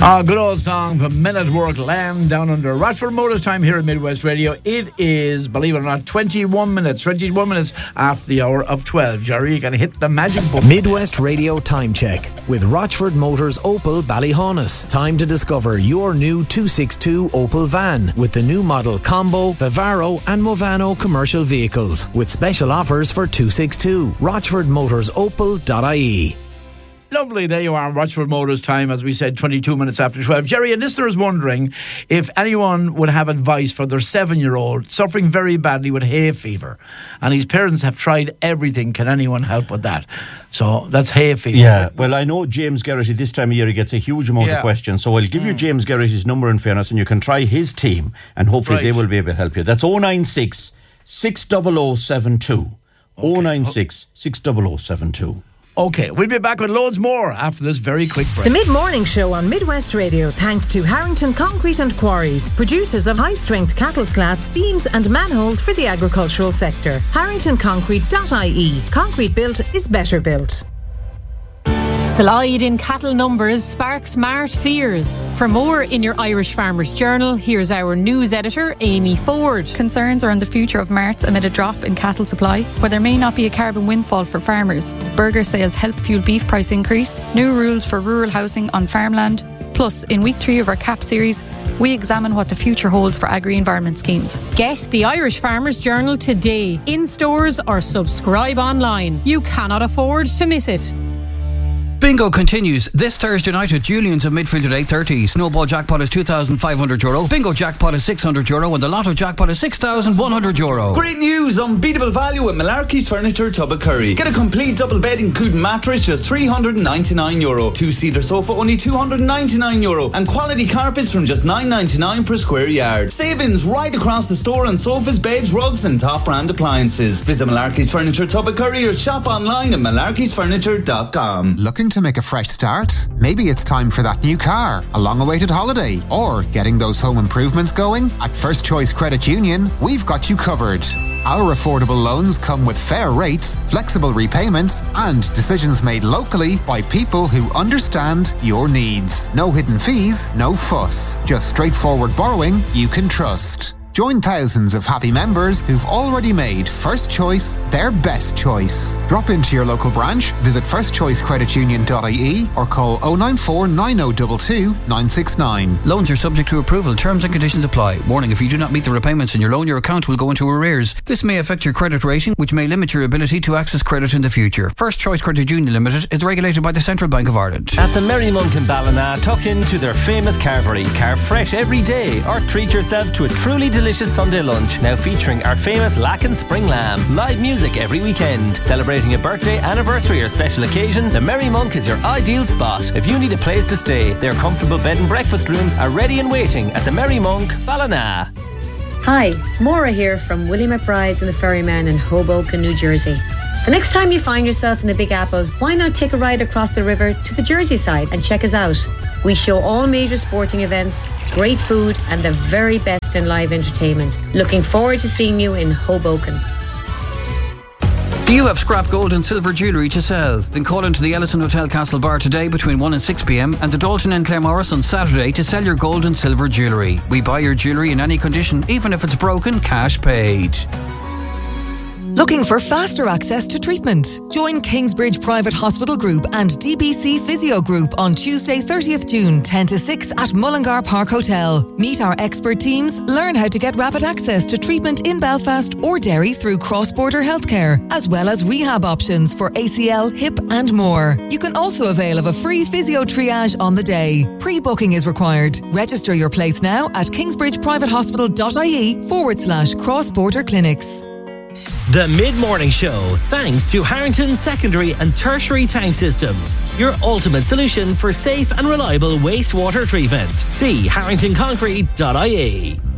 Good old song from Men at Work, Lamb Down Under. Rochford Motors time here at Midwest Radio. It is, believe it or not, 21 minutes after the hour of 12. Jerry, you got to hit the magic button. Midwest Radio time check with Rochford Motors Opel Ballyhaunis. Time to discover your new 262 Opel van with the new model Combo, Vivaro and Movano commercial vehicles with special offers for 262. RochfordMotorsOpel.ie. Lovely, there you are on Rochford Motors time, as we said, 22 minutes after 12. Jerry, a listener is wondering if anyone would have advice for their 7-year-old suffering very badly with hay fever, and his parents have tried everything. Can anyone help with that? So that's hay fever. Yeah, well, I know James Geraghty this time of year he gets a huge amount of questions, so I'll give you James Geraghty's number in fairness, and you can try his team, and hopefully they will be able to help you. That's 096 60072. 096 60072. OK, we'll be back with loads more after this very quick break. The Mid-Morning Show on Midwest Radio, thanks to Harrington Concrete and Quarries, producers of high-strength cattle slats, beams and manholes for the agricultural sector. HarringtonConcrete.ie. Concrete built is better built. Slide in cattle numbers sparks mart fears. For more in your Irish Farmers Journal, here's our news editor, Amy Ford. Concerns around the future of marts amid a drop in cattle supply, where there may not be a carbon windfall for farmers. Burger sales help fuel beef price increase, new rules for rural housing on farmland. Plus, in week 3 of our CAP series, we examine what the future holds for agri-environment schemes. Get the Irish Farmers Journal today, in stores or subscribe online. You cannot afford to miss it. Bingo continues this Thursday night at Julian's of midfield at 8:30. Snowball jackpot is €2,500. Bingo jackpot is €600 and the Lotto jackpot is €6,100. Great news! Unbeatable value at Malarkey's Furniture, Tubbercurry. Get a complete double bed including mattress just €399. 2-seater sofa only €299. And quality carpets from just $9.99 per square yard. Savings right across the store on sofas, beds, rugs and top brand appliances. Visit Malarkey's Furniture, Tubbercurry or shop online at malarkeysfurniture.com. Looking to make a fresh start? Maybe it's time for that new car, a long-awaited holiday, or getting those home improvements going? At First Choice Credit Union, we've got you covered. Our affordable loans come with fair rates, flexible repayments, and decisions made locally by people who understand your needs. No hidden fees, no fuss. Just straightforward borrowing you can trust. Join thousands of happy members who've already made First Choice their best choice. Drop into your local branch, visit firstchoicecreditunion.ie or call 094 9022 969. Loans are subject to approval. Terms and conditions apply. Warning, if you do not meet the repayments in your loan, your account will go into arrears. This may affect your credit rating, which may limit your ability to access credit in the future. First Choice Credit Union Limited is regulated by the Central Bank of Ireland. At the Merry Monk in Ballina, tuck into their famous carvery. Carve fresh every day or treat yourself to a truly delicious Sunday lunch, now featuring our famous Lacken Spring Lamb. Live music every weekend. Celebrating a birthday, anniversary or special occasion, the Merry Monk is your ideal spot. If you need a place to stay, their comfortable bed and breakfast rooms are ready and waiting at the Merry Monk, Ballina. Hi, Maura here from Willie McBride's and the Ferryman in Hoboken, New Jersey. The next time you find yourself in the Big Apple, why not take a ride across the river to the Jersey side and check us out? We show all major sporting events, great food and the very best in live entertainment. Looking forward to seeing you in Hoboken. Do you have scrap gold and silver jewellery to sell? Then call into the Ellison Hotel Castle Bar today between 1 and 6 p.m. and the Dalton and Claremorris on Saturday to sell your gold and silver jewellery. We buy your jewellery in any condition, even if it's broken, cash paid. Looking for faster access to treatment? Join Kingsbridge Private Hospital Group and DBC Physio Group on Tuesday 30th June 10 to 6 at Mullingar Park Hotel. Meet our expert teams, learn how to get rapid access to treatment in Belfast or Derry through cross-border healthcare, as well as rehab options for ACL, hip and more. You can also avail of a free physio triage on the day. Pre-booking is required. Register your place now at kingsbridgeprivatehospital.ie/cross-border clinics. The Mid-Morning Show, thanks to Harrington Secondary and Tertiary Tank Systems, your ultimate solution for safe and reliable wastewater treatment. See harringtonconcrete.ie.